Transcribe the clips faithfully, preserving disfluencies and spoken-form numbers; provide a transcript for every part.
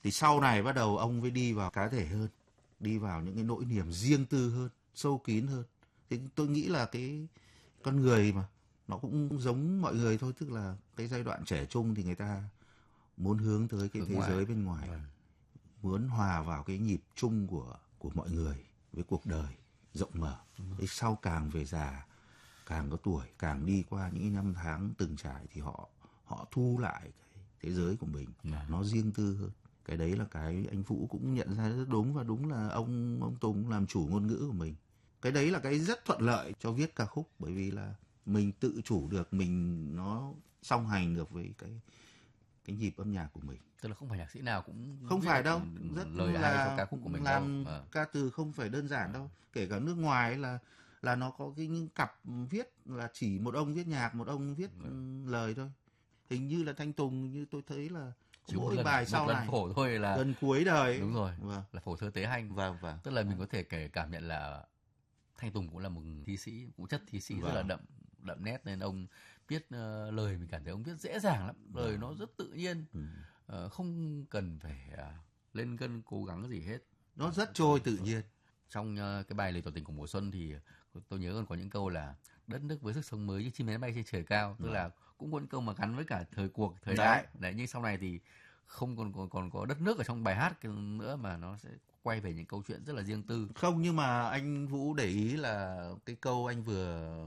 Thì sau này bắt đầu ông mới đi vào cá thể hơn, đi vào những cái nỗi niềm riêng tư hơn, sâu kín hơn. Thì tôi nghĩ là cái con người mà nó cũng giống mọi người thôi, tức là cái giai đoạn trẻ trung thì người ta muốn hướng tới cái Hướng thế ngoài. giới bên ngoài, Vâng. muốn hòa vào cái nhịp chung của của mọi người với cuộc đời rộng mở. Thế sau càng về già, càng có tuổi, càng đi qua những năm tháng từng trải thì họ họ thu lại cái thế giới của mình, Vâng. nó riêng tư hơn. Cái đấy là cái anh Vũ cũng nhận ra rất đúng, và đúng là ông ông Tùng làm chủ ngôn ngữ của mình. Cái đấy là cái rất thuận lợi cho viết ca khúc, bởi vì là mình tự chủ được, mình nó song hành được với cái cái nhịp âm nhạc của mình. Tức là không phải nhạc sĩ nào cũng Không phải đâu, rất lời là hay cho ca khúc của mình làm đâu. À. ca từ không phải đơn giản đâu. Kể cả nước ngoài ấy là là nó có cái những cặp viết là chỉ một ông viết nhạc, một ông viết ừ. lời thôi. Hình như là Thanh Tùng, như tôi thấy là chỉ mỗi lần, bài sau lần này phổ thôi là gần cuối đời. Đúng rồi. Vâng. Là phổ thơ tế hành. Vâng, vâng. Tức là mình có thể kể cảm nhận là Thanh Tùng cũng là một thi sĩ, cũng chất thi sĩ vâng. rất là đậm đậm nét, nên ông viết uh, lời mình cảm thấy ông viết dễ dàng lắm, lời vâng. nó rất tự nhiên, ừ. uh, không cần phải uh, lên cân cố gắng gì hết, nó rất trôi tự nhiên. Trong uh, cái bài Lời tỏ tình của mùa xuân thì tôi nhớ còn có những câu là đất nước với sức sống mới như chim én bay trên trời cao, tức vâng. là cũng có những câu mà gắn với cả thời cuộc, thời đấy. đại. Đấy, nhưng sau này thì không còn còn còn có đất nước ở trong bài hát nữa, mà nó sẽ quay về những câu chuyện rất là riêng tư. Không, nhưng mà anh Vũ để ý là cái câu anh vừa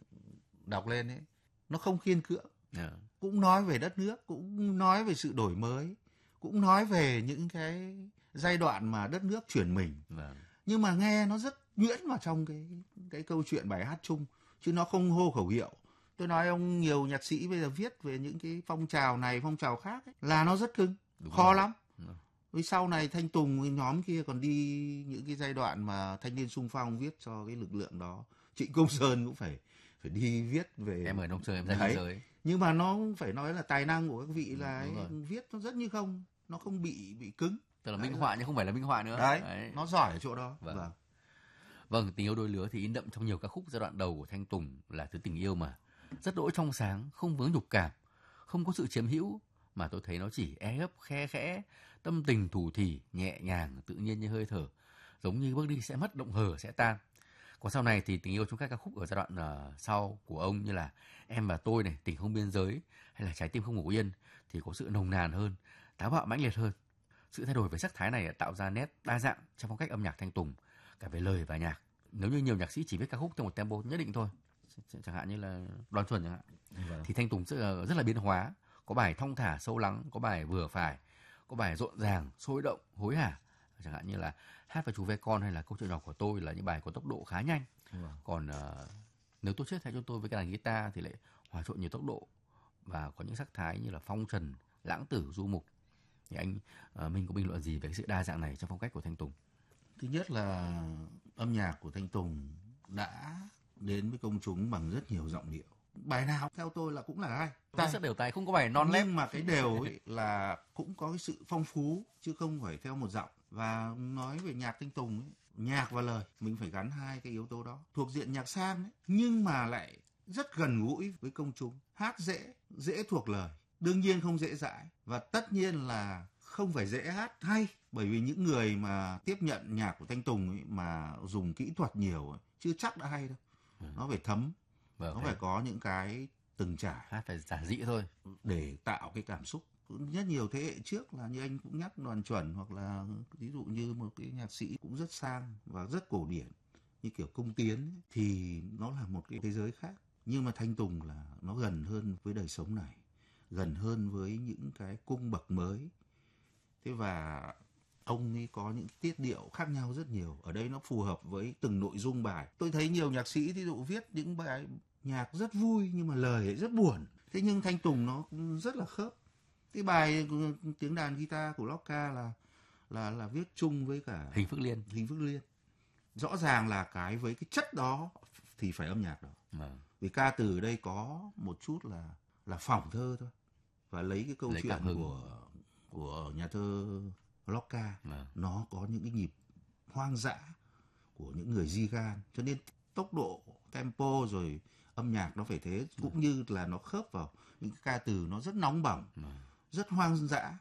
đọc lên ấy, nó không khiên cưỡng. Yeah. Cũng nói về đất nước, cũng nói về sự đổi mới, cũng nói về những cái giai đoạn mà đất nước chuyển mình. Yeah. Nhưng mà nghe nó rất nhuyễn vào trong cái cái câu chuyện bài hát chung, chứ nó không hô khẩu hiệu. Tôi nói ông, nhiều nhạc sĩ bây giờ viết về những cái phong trào này, phong trào khác ấy, là nó rất cứng, đúng khó rồi. lắm. Đúng. Vì sau này Thanh Tùng cái nhóm kia còn đi những cái giai đoạn mà thanh niên xung phong viết cho cái lực lượng đó. Trịnh Công Sơn cũng phải phải đi viết về em ở nông sơn em ra biên giới. Nhưng mà nó phải nói là tài năng của các vị là ấy, viết nó rất như không, nó không bị bị cứng. Tức là minh họa nhưng không phải là minh họa nữa. Đấy, Đấy. nó giỏi ở chỗ đó. Vâng. Vâng. Vâng, tình yêu đôi lứa thì in đậm trong nhiều ca khúc giai đoạn đầu của Thanh Tùng là thứ tình yêu mà rất đỗi trong sáng, không vướng nhục cảm, không có sự chiếm hữu, mà tôi thấy nó chỉ e ấp khe khẽ, tâm tình thủ thỉ, nhẹ nhàng, tự nhiên như hơi thở, giống như bước đi sẽ mất, động hờ sẽ tan. Còn sau này thì tình yêu trong các ca khúc ở giai đoạn uh, sau của ông như là Em và tôi này, Tình không biên giới hay là Trái tim không ngủ yên thì có sự nồng nàn hơn, táo bạo mãnh liệt hơn. Sự thay đổi về sắc thái này tạo ra nét đa dạng trong phong cách âm nhạc Thanh Tùng, cả về lời và nhạc. Nếu như nhiều nhạc sĩ chỉ viết ca khúc theo một tempo nhất định thôi, chẳng hạn như là Đoàn Chuẩn chẳng hạn, vâng. thì Thanh Tùng rất là, rất là biến hóa. Có bài thong thả sâu lắng, có bài vừa phải, có bài rộn ràng, sôi động, hối hả. Chẳng hạn như là Hát và Chú Ve Con hay là Câu chuyện nhỏ của tôi là những bài có tốc độ khá nhanh. Vâng. Còn uh, Nếu tôi chết thay cho tôi với cái đàn guitar thì lại hòa trộn nhiều tốc độ và có những sắc thái như là phong trần, lãng tử, du mục. Thì anh uh, mình có bình luận gì về cái sự đa dạng này trong phong cách của Thanh Tùng? Thứ nhất là âm nhạc của Thanh Tùng đã đến với công chúng bằng rất nhiều giọng điệu. Bài nào theo tôi là cũng là hay. Ta rất đều tay, không có bài non nép. Nhưng mà cái đều ấy là cũng có cái sự phong phú, chứ không phải theo một giọng. Và nói về nhạc Thanh Tùng ấy, nhạc và lời, mình phải gắn hai cái yếu tố đó. Thuộc diện nhạc sang ấy, nhưng mà lại rất gần gũi với công chúng. Hát dễ, dễ thuộc lời. Đương nhiên không dễ dãi. Và tất nhiên là không phải dễ hát hay. Bởi vì những người mà tiếp nhận nhạc của Thanh Tùng ấy, mà dùng kỹ thuật nhiều ấy, chưa chắc đã hay đâu. Ừ. Nó phải thấm. Vâng, nó phải có những cái từng trải. Hát phải giản dị thôi. Để tạo cái cảm xúc. Rất nhiều thế hệ trước là như anh cũng nhắc Đoàn Chuẩn, hoặc là ví dụ như một cái nhạc sĩ cũng rất sang và rất cổ điển như kiểu Công Tiến ấy, thì nó là một cái thế giới khác. Nhưng mà Thanh Tùng là nó gần hơn với đời sống này, gần hơn với những cái cung bậc mới. Thế và ông ấy có những tiết điệu khác nhau rất nhiều. Ở đây nó phù hợp với từng nội dung bài. Tôi thấy nhiều nhạc sĩ ví dụ viết những bài nhạc rất vui nhưng mà lời ấy rất buồn. Thế nhưng Thanh Tùng nó rất là khớp. Cái bài tiếng đàn guitar của Locca là là là viết chung với cả Hình Phước Liên. Hình Phước Liên. Rõ ràng là cái với cái chất đó thì phải âm nhạc đó. À. Vì ca từ ở đây có một chút là là phỏng thơ thôi, và lấy cái câu lấy chuyện của của nhà thơ Locca, à. Nó có những cái nhịp hoang dã của những người di gan, cho nên tốc độ, tempo rồi âm nhạc nó phải thế, cũng à. như là nó khớp vào những cái ca từ nó rất nóng bỏng, à. rất hoang dã,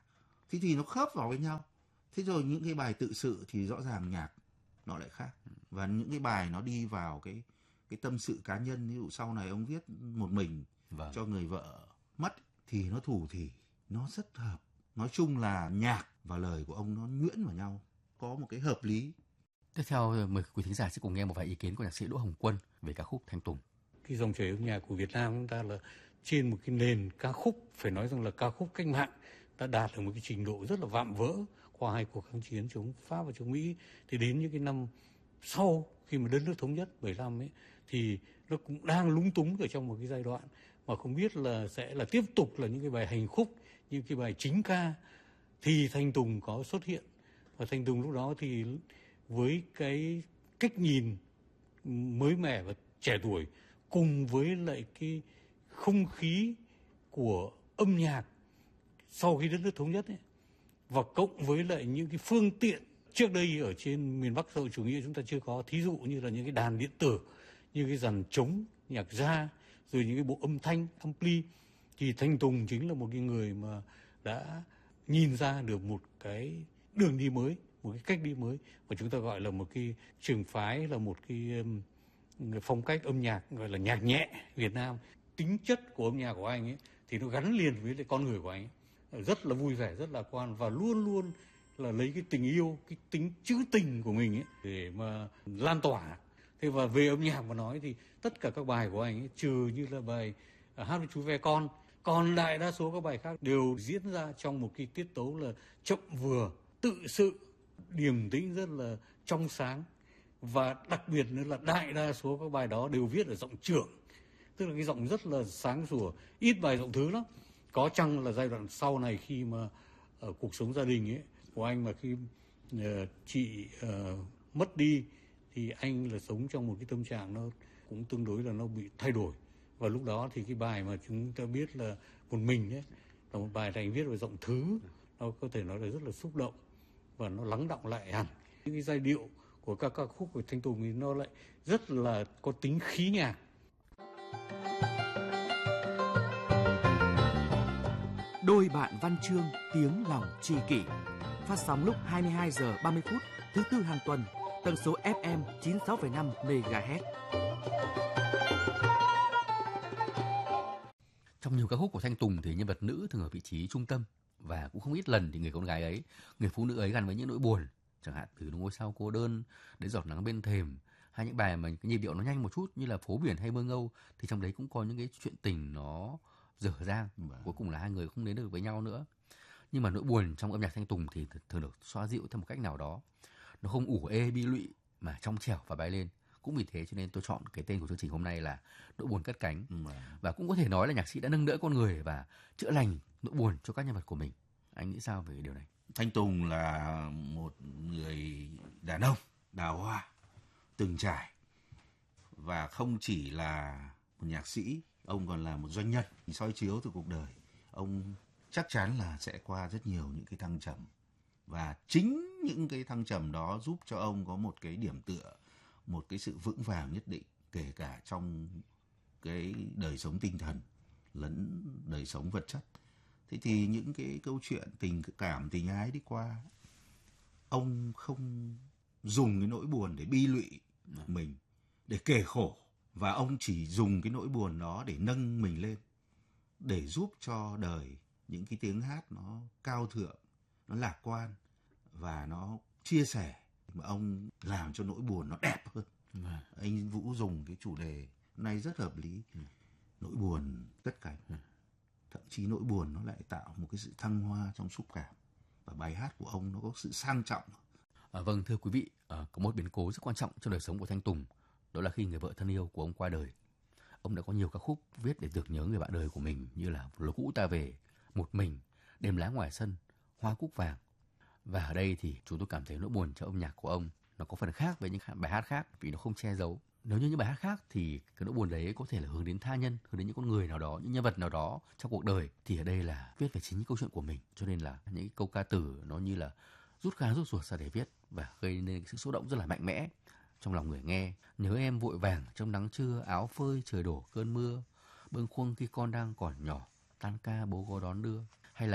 Thế thì nó khớp vào với nhau. Thế rồi những cái bài tự sự thì rõ ràng nhạc nó lại khác. Và những cái bài nó đi vào cái cái tâm sự cá nhân, ví dụ sau này ông viết một mình vâng. cho người vợ mất thì nó thủ thỉ, nó rất hợp. Nói chung là nhạc và lời của ông nó nhuyễn vào nhau, có một cái hợp lý. Tiếp theo mời quý thính giả sẽ cùng nghe một vài ý kiến của nhạc sĩ Đỗ Hồng Quân về ca khúc Thanh Tùng. Cái dòng chảy âm nhạc của Việt Nam chúng ta là trên một cái nền ca khúc, phải nói rằng là ca khúc cách mạng, đã đạt được một cái trình độ rất là vạm vỡ qua hai cuộc kháng chiến chống Pháp và chống Mỹ. Thì đến những cái năm sau khi mà đất nước thống nhất bảy lăm ấy, thì nó cũng đang lúng túng ở trong một cái giai đoạn mà không biết là sẽ là tiếp tục là những cái bài hành khúc, những cái bài chính ca, thì Thanh Tùng có xuất hiện. Và Thanh Tùng lúc đó thì với cái cách nhìn mới mẻ và trẻ tuổi, cùng với lại cái không khí của âm nhạc sau khi đất nước thống nhất ấy, và cộng với lại những cái phương tiện trước đây ở trên miền Bắc xã hội chủ nghĩa chúng ta chưa có, thí dụ như là những cái đàn điện tử, như cái dàn trống, nhạc gia, rồi những cái bộ âm thanh, ampli, thì Thanh Tùng chính là một cái người mà đã nhìn ra được một cái đường đi mới, một cái cách đi mới, mà chúng ta gọi là một cái trường phái, là một cái um, phong cách âm nhạc gọi là nhạc nhẹ Việt Nam. Tính chất của âm nhạc của anh ấy thì nó gắn liền với lại con người của anh ấy, rất là vui vẻ, rất lạc quan, và luôn luôn là lấy cái tình yêu, cái tính trữ tình của mình ấy để mà lan tỏa. Thế và về âm nhạc mà nói thì tất cả các bài của anh ấy, trừ như là bài Hát với chú ve con, còn lại đa số các bài khác đều diễn ra trong một cái tiết tấu là chậm vừa, tự sự, điềm tĩnh, rất là trong sáng. Và đặc biệt nữa là đại đa số các bài đó đều viết ở giọng trưởng, tức là cái giọng rất là sáng sủa, ít bài giọng thứ lắm. Có chăng là giai đoạn sau này khi mà ở cuộc sống gia đình ấy của anh, mà khi uh, chị uh, mất đi thì anh là sống trong một cái tâm trạng nó cũng tương đối là nó bị thay đổi. Và lúc đó thì cái bài mà chúng ta biết là Một Mình ấy là một bài anh viết về giọng thứ, nó có thể nói là rất là xúc động và nó lắng đọng lại hẳn. Những cái giai điệu của các ca khúc của Thanh Tùng thì nó lại rất là có tính khí nhạc. Đôi bạn văn chương tiếng lòng tri kỷ, phát sóng lúc hai mươi hai giờ ba mươi phút thứ tư hàng tuần, tần số ép em chín mươi sáu phẩy năm mê ga héc. Trong nhiều ca khúc của Thanh Tùng thì nhân vật nữ thường ở vị trí trung tâm, và cũng không ít lần thì người con gái ấy, người phụ nữ ấy gắn với những nỗi buồn, chẳng hạn từ Ngôi sao cô đơn đến Giọt nắng bên thềm, hay những bài mà cái nhịp điệu nó nhanh một chút như là Phố biển hay Mơ ngâu, thì trong đấy cũng có những cái chuyện tình nó dở dang, cuối cùng là hai người không đến được với nhau nữa. Nhưng mà nỗi buồn trong âm nhạc Thanh Tùng thì thường được xoa dịu theo một cách nào đó, nó không ủ ê bi lụy mà trong trẻo và bay lên. Cũng vì thế cho nên tôi chọn cái tên của chương trình hôm nay là Nỗi buồn cất cánh. Ừ. Và cũng có thể nói là nhạc sĩ đã nâng đỡ con người và chữa lành nỗi buồn cho các nhân vật của mình. Anh nghĩ sao về điều này? Thanh Tùng là một người đàn ông đào hoa, từng trải, và không chỉ là một nhạc sĩ, ông còn là một doanh nhân. Soi chiếu từ cuộc đời, ông chắc chắn là sẽ qua rất nhiều những cái thăng trầm, và chính những cái thăng trầm đó giúp cho ông có một cái điểm tựa, một cái sự vững vàng nhất định, kể cả trong cái đời sống tinh thần lẫn đời sống vật chất. Thế thì những cái câu chuyện tình cảm, tình ái đi qua, ông không dùng cái nỗi buồn để bi lụy mình, để kể khổ, và ông chỉ dùng cái nỗi buồn đó để nâng mình lên, để giúp cho đời những cái tiếng hát nó cao thượng, nó lạc quan, và nó chia sẻ, mà ông làm cho nỗi buồn nó đẹp hơn. À. Anh Vũ dùng cái chủ đề này rất hợp lý. Ừ. Nỗi buồn cất cánh. Ừ. Thậm chí nỗi buồn nó lại tạo một cái sự thăng hoa trong xúc cảm, và bài hát của ông nó có sự sang trọng. À, vâng, thưa quý vị, à, có một biến cố rất quan trọng trong đời sống của Thanh Tùng, đó là khi người vợ thân yêu của ông qua đời. Ông đã có nhiều ca khúc viết để tưởng nhớ người bạn đời của mình, như là Lối cũ ta về, Một mình, Đêm lá ngoài sân, Hoa cúc vàng. Và ở đây thì chúng tôi cảm thấy nỗi buồn cho âm nhạc của ông nó có phần khác với những bài hát khác, vì nó không che giấu. Nếu như những bài hát khác thì cái nỗi buồn đấy có thể là hướng đến tha nhân, hướng đến những con người nào đó, những nhân vật nào đó trong cuộc đời, thì ở đây là viết về chính những câu chuyện của mình. Cho nên là những câu ca từ nó như là rút gan rút ruột ra để viết, và gây nên sự xúc động rất là mạnh mẽ trong lòng người nghe. Nhớ em vội vàng trong nắng trưa, áo phơi trời đổ cơn mưa, bâng khuâng khi con đang còn nhỏ, tan ca bố có đón đưa. Hay là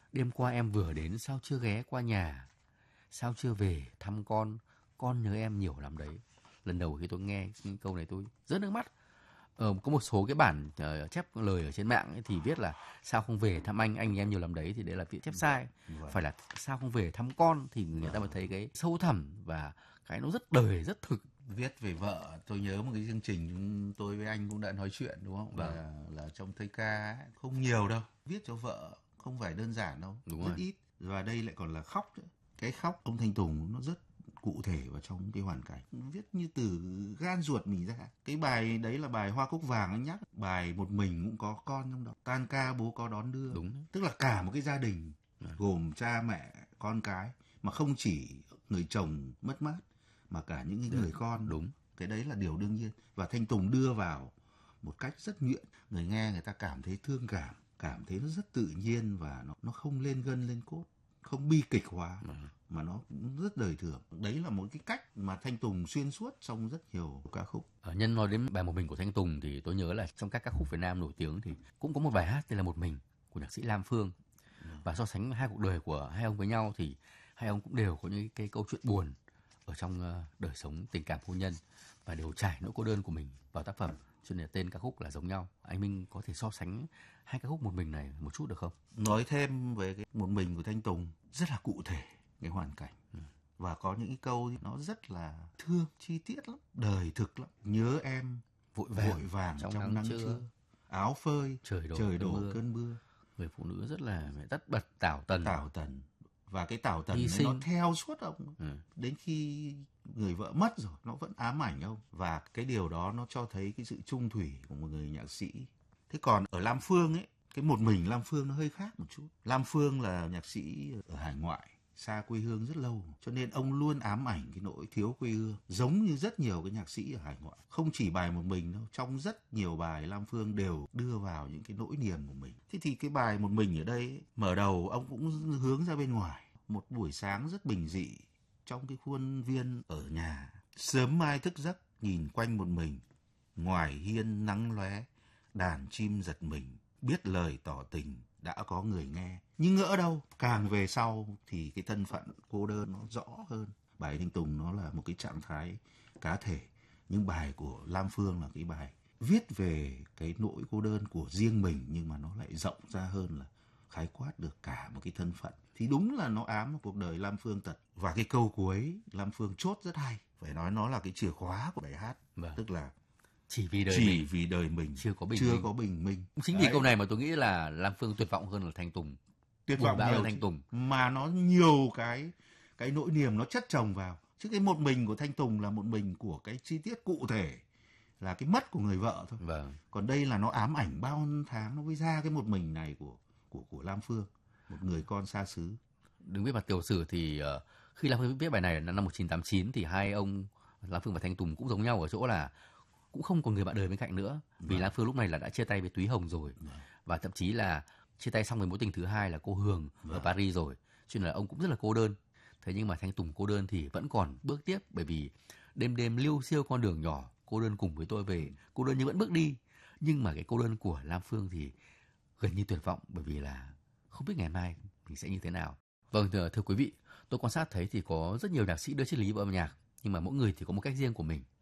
Đêm qua em vừa đến sao chưa ghé qua nhà, sao chưa về thăm con, con nhớ em nhiều lắm đấy. Lần đầu khi tôi nghe cái câu này tôi rớt nước mắt. Ờ, có một số cái bản uh, chép lời ở trên mạng ấy thì viết là sao không về thăm anh, anh em nhiều lắm đấy, thì đấy là viết chép sai. Vâng. Phải là sao không về thăm con thì người vâng. ta mới thấy cái sâu thẳm và cái nó rất đời, rất thực. Viết về vợ, tôi nhớ một cái chương trình tôi với anh cũng đã nói chuyện đúng không? Vâng. Là, là trong thơ ca ấy, không nhiều đâu. Viết cho vợ không phải đơn giản đâu, đúng rất rồi. Ít. Và đây lại còn là khóc nữa. Cái khóc ông Thanh Tùng nó rất cụ thể vào trong cái hoàn cảnh, viết như từ gan ruột mình ra. Cái bài đấy là bài Hoa Cúc Vàng, anh nhắc bài Một Mình Cũng Có Con trong đó, tan ca bố có đón đưa. Đúng. Tức là cả một cái gia đình à. gồm cha mẹ con cái, mà không chỉ người chồng mất mát mà cả những người Được. con. Đúng. Cái đấy là điều đương nhiên, và Thanh Tùng đưa vào một cách rất nhuyễn, người nghe người ta cảm thấy thương cảm, cảm thấy nó rất tự nhiên và nó nó không lên gân lên cốt, không bi kịch hóa à. mà nó rất đời thường. Đấy là một cái cách mà Thanh Tùng xuyên suốt trong rất nhiều ca khúc. Ở nhân nói đến bài Một Mình của Thanh Tùng thì tôi nhớ là trong các ca khúc Việt Nam nổi tiếng thì cũng có một bài hát tên là Một Mình của nhạc sĩ Lam Phương. Và so sánh hai cuộc đời của hai ông với nhau thì hai ông cũng đều có những cái câu chuyện buồn ở trong đời sống tình cảm hôn nhân và đều trải nỗi cô đơn của mình vào tác phẩm, cho nên tên ca khúc là giống nhau. Anh Minh có thể so sánh hai ca khúc Một Mình này một chút được không? Nói thêm về cái Một Mình của Thanh Tùng rất là cụ thể cái hoàn cảnh. Ừ. Và có những cái câu nó rất là thương, chi tiết lắm, đời thực lắm. Nhớ em vội vàng, vội vàng trong, trong nắng, nắng trưa, trưa, áo phơi trời đổ, trời đổ mưa. cơn mưa. Người phụ nữ rất là tất bật, tảo tần. Tảo tần. Và cái tảo tần này nó theo suốt ông. Ừ. Đến khi người vợ mất rồi, nó vẫn ám ảnh ông. Và cái điều đó nó cho thấy cái sự trung thủy của một người nhạc sĩ. Thế còn ở Lam Phương ấy, cái Một Mình Lam Phương nó hơi khác một chút. Lam Phương là nhạc sĩ ở hải ngoại, xa quê hương rất lâu, cho nên ông luôn ám ảnh cái nỗi thiếu quê hương, giống như rất nhiều cái nhạc sĩ ở hải ngoại. Không chỉ bài Một Mình đâu, trong rất nhiều bài Lam Phương đều đưa vào những cái nỗi niềm của mình. Thế thì cái bài Một Mình ở đây, mở đầu ông cũng hướng ra bên ngoài. Một buổi sáng rất bình dị, trong cái khuôn viên ở nhà, sớm mai thức giấc nhìn quanh một mình, ngoài hiên nắng lóe, đàn chim giật mình, biết lời tỏ tình đã có người nghe. Nhưng ngỡ đâu, càng về sau thì cái thân phận cô đơn nó rõ hơn. Bài Thanh Tùng nó là một cái trạng thái cá thể, nhưng bài của Lam Phương là cái bài viết về cái nỗi cô đơn của riêng mình, nhưng mà nó lại rộng ra hơn, là khái quát được cả một cái thân phận. Thì đúng là nó ám vào cuộc đời Lam Phương thật. Và cái câu cuối Lam Phương chốt rất hay, phải nói nó là cái chìa khóa của bài hát. Vâng. Tức là chỉ vì đời chỉ mình, vì đời mình chưa có bình chưa minh. có bình minh. Chính vì câu này mà tôi nghĩ là Lam Phương tuyệt vọng hơn là Thanh Tùng. Tuyệt vọng nhiều hơn Thanh Tùng, mà nó nhiều cái cái nỗi niềm nó chất chồng vào. Chứ cái Một Mình của Thanh Tùng là một mình của cái chi tiết cụ thể, là cái mất của người vợ thôi. Vâng. Còn đây là nó ám ảnh bao tháng nó mới ra cái Một Mình này của của của Lam Phương, một người con xa xứ. Đứng viết mặt tiểu sử thì uh, khi Lam Phương viết bài này là năm một nghìn chín trăm tám mươi chín thì hai ông Lam Phương và Thanh Tùng cũng giống nhau ở chỗ là cũng không còn người bạn đời bên cạnh nữa, vì vâng. Lam Phương lúc này là đã chia tay với Túy Hồng rồi, vâng. và thậm chí là chia tay xong với mối tình thứ hai là cô Hường vâng. ở Paris rồi, cho nên là ông cũng rất là cô đơn. Thế nhưng mà Thanh Tùng cô đơn thì vẫn còn bước tiếp, bởi vì đêm đêm liêu xiêu con đường nhỏ, cô đơn cùng với tôi về, cô đơn nhưng vẫn bước đi. Nhưng mà cái cô đơn của Lam Phương thì gần như tuyệt vọng, bởi vì là không biết ngày mai mình sẽ như thế nào. Vâng, thưa, thưa quý vị, tôi quan sát thấy thì có rất nhiều nhạc sĩ đưa triết lý vào âm nhạc, nhưng mà mỗi người thì có một cách riêng của mình.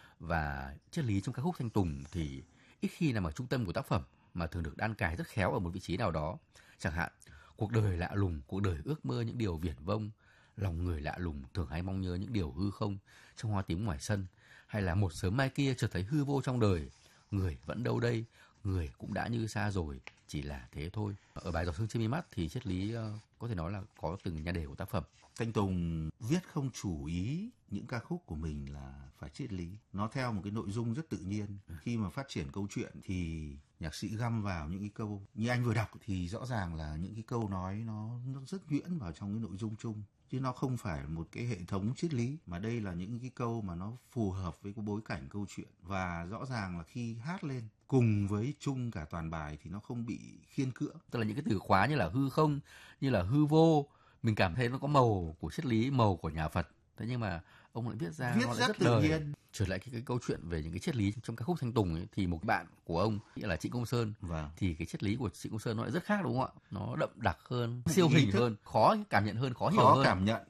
Và triết lý trong ca khúc Thanh Tùng thì ít khi nằm ở trung tâm của tác phẩm, mà thường được đan cài rất khéo ở một vị trí nào đó. Chẳng hạn, cuộc đời lạ lùng, cuộc đời ước mơ những điều viển vông, lòng người lạ lùng thường hay mong nhớ những điều hư không trong hoa tím ngoài sân, hay là một sớm mai kia chợt thấy hư vô trong đời, người vẫn đâu đây, người cũng đã như xa rồi, chỉ là thế thôi. Ở bài Giọt sương trên mi mắt thì triết lý uh, có thể nói là có từng nhan đề của tác phẩm. Thanh Tùng viết không chủ ý những ca khúc của mình là phải triết lý. Nó theo một cái nội dung rất tự nhiên. Khi mà phát triển câu chuyện thì nhạc sĩ găm vào những cái câu như anh vừa đọc, thì rõ ràng là những cái câu nói nó, nó rất nhuyễn vào trong cái nội dung chung. Chứ nó không phải một cái hệ thống triết lý, mà đây là những cái câu mà nó phù hợp với cái bối cảnh câu chuyện. Và rõ ràng là khi hát lên cùng với chung cả toàn bài thì nó không bị khiên cưỡng. Tức là những cái từ khóa như là hư không, như là hư vô, mình cảm thấy nó có màu của triết lý, màu của nhà Phật. Thế nhưng mà ông lại viết ra viết nó lại rất, rất tự đời. nhiên. Trở lại cái, cái câu chuyện về những cái triết lý trong ca khúc Thanh Tùng ấy, thì một bạn của ông nghĩa là Trịnh Công Sơn, Vâng. thì cái triết lý của Trịnh Công Sơn nó lại rất khác đúng không ạ? Nó đậm đặc hơn, siêu hình hơn, khó cảm nhận hơn, khó hiểu khó hơn. cảm nhận